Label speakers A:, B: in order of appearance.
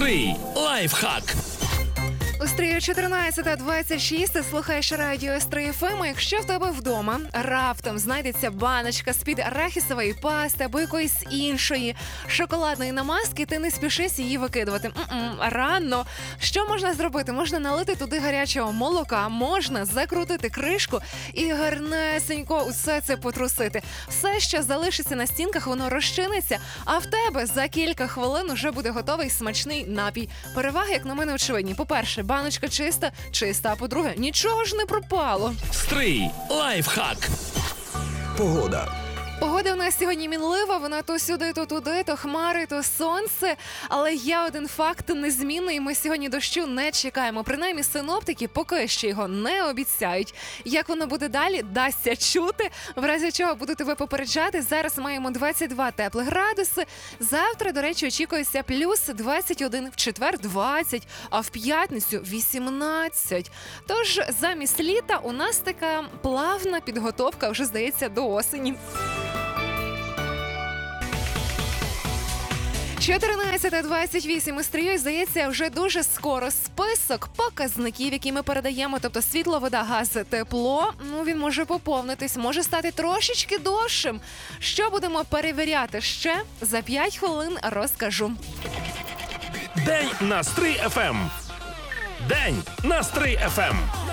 A: Стрий лайфхак.
B: У Стрію 14:26 ти слухаєш радіо Стрий ФМ. Якщо в тебе вдома раптом знайдеться баночка з-під арахісової пасти або якоїсь іншої шоколадної намазки, ти не спішись її викидувати. Рано. Що можна зробити? Можна налити туди гарячого молока, можна закрутити кришку і гарнесенько усе це потрусити. Все, що залишиться на стінках, воно розчиниться, а в тебе за кілька хвилин уже буде готовий смачний напій. Переваги, як на мене, очевидні. По-перше, баночка чиста, а по-друге, нічого ж не пропало.
A: Стрий лайфхак.
C: Погода.
B: Погода у нас сьогодні мінлива, вона то сюди, то туди, то хмари, то сонце. Але є один факт незмінний, ми сьогодні дощу не чекаємо. Принаймні синоптики поки що його не обіцяють. Як воно буде далі, дасться чути. В разі чого буду тебе попереджати. Зараз маємо 22 теплих градуси. Завтра, до речі, очікується плюс 21, в четвер 20, а в п'ятницю 18. Тож замість літа у нас така плавна підготовка вже, здається, до осені. 14:28 із Стрією, здається, вже дуже скоро список показників, які ми передаємо, тобто світло, вода, газ, тепло, він може поповнитись, може стати трошечки довшим. Що будемо перевіряти ще? За 5 хвилин розкажу.
A: День на Стрий ФМ. День на Стрий ФМ.